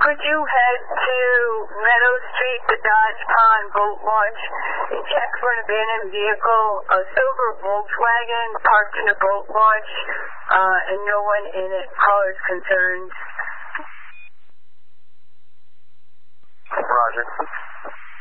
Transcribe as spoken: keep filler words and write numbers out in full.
could you head to Meadow Street, the Dodge Pond boat launch, and check for an abandoned vehicle, a silver Volkswagen parked in the boat launch, uh, and no one in it. Callers concerned. Roger.